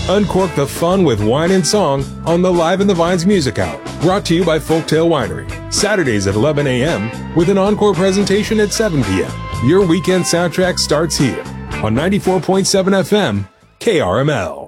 Uncork the fun with wine and song on the Live in the Vines Music Hour, brought to you by Folktail Winery. Saturdays at 11 a.m. with an encore presentation at 7 p.m. Your weekend soundtrack starts here on 94.7 FM, KRML.